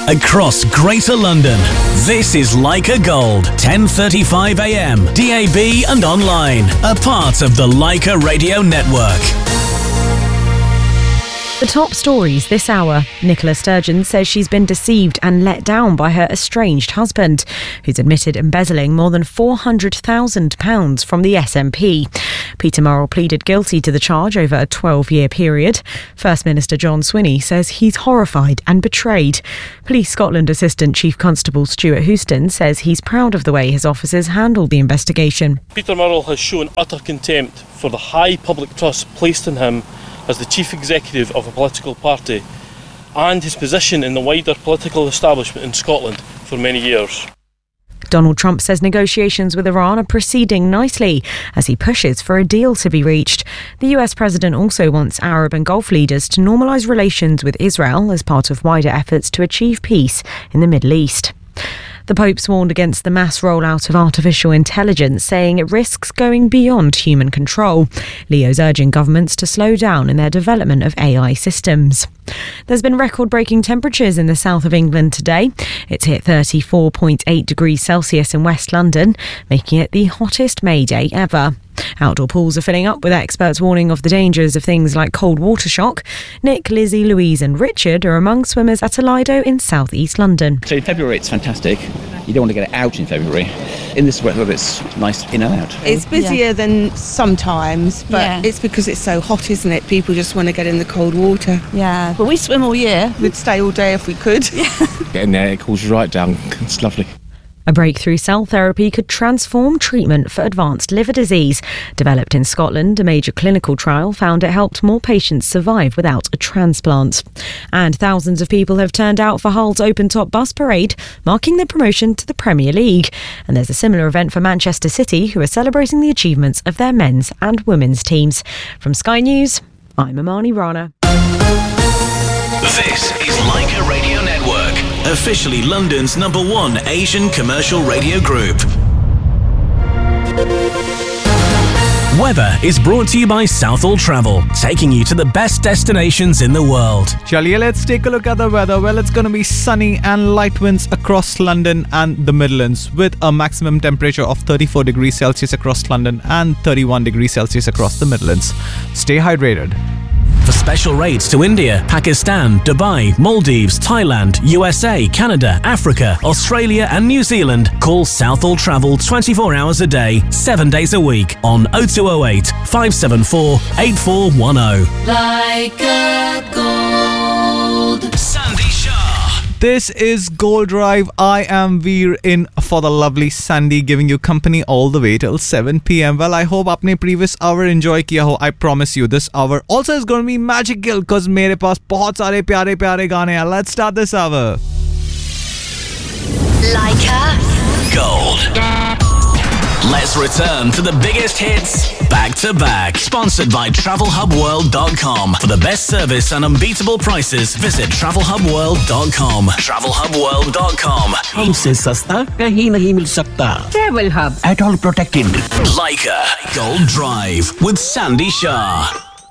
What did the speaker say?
across Greater London. This is Leica Gold, 10:35 a.m, DAB and online. A part of the Leica Radio Network. The top stories this hour. Nicola Sturgeon says she's been deceived and let down by her estranged husband, who's admitted embezzling more than £400,000 from the SNP. Peter Murrell pleaded guilty to the charge over a 12-year period. First Minister John Swinney says he's horrified and betrayed. Police Scotland Assistant Chief Constable Stuart Houston says he's proud of the way his officers handled the investigation. Peter Murrell has shown utter contempt for the high public trust placed in him as the chief executive of a political party and his position in the wider political establishment in Scotland for many years. Donald Trump says negotiations with Iran are proceeding nicely as he pushes for a deal to be reached. The US president also wants Arab and Gulf leaders to normalise relations with Israel as part of wider efforts to achieve peace in the Middle East. The Pope's warned against the mass rollout of artificial intelligence, saying it risks going beyond human control. Leo's urging governments to slow down in their development of AI systems. There's been record-breaking temperatures in the south of England today. It's hit 34.8 degrees Celsius in West London, making it the hottest May day ever. Outdoor pools are filling up, with experts warning of the dangers of things like cold water shock. Nick, Lizzie, Louise and Richard are among swimmers at a Lido in South East London. So in February it's fantastic. You don't want to get it out in February. In this weather it's nice in and out. It's busier than sometimes, but it's because it's so hot, isn't it? People just want to get in the cold water. Yeah, but we swim all year. We'd stay all day if we could. Getting there, it cools you right down. It's lovely. A breakthrough cell therapy could transform treatment for advanced liver disease. Developed in Scotland, a major clinical trial found it helped more patients survive without a transplant. And thousands of people have turned out for Hull's open-top bus parade, marking their promotion to the Premier League. And there's a similar event for Manchester City, who are celebrating the achievements of their men's and women's teams. From Sky News, I'm Amani Rana. This is Leica Radio Network, officially London's #1 Asian commercial radio group. Weather is brought to you by Southall Travel, taking you to the best destinations in the world. Chaliye, let's take a look at the weather. Well, it's going to be sunny and light winds across London and the Midlands, with a maximum temperature of 34 degrees Celsius across London and 31 degrees Celsius across the Midlands. Stay hydrated. For special rates to India, Pakistan, Dubai, Maldives, Thailand, USA, Canada, Africa, Australia and New Zealand, call Southall Travel 24 hours a day, 7 days a week on 0208 574 8410. Leica Gold. Sandy Shah. This is Gold Drive. I am Veer in for the lovely Sandy, giving you company all the way till 7 p.m. Well, I hope आपने previous hour enjoy किया हो. I promise you this hour also is going to be magical because मेरे पास बहुत सारे प्यारे प्यारे गाने हैं. Let's start this hour. Leica Gold. Let's return to the biggest hits back to back. Sponsored by TravelHubWorld.com. For the best service and unbeatable prices, visit TravelHubWorld.com. TravelHubWorld.com. हमसे सस्ता कहीं नहीं मिल सकता. Travel Hub. At all protected. Leica Gold Drive with Sandy Shah.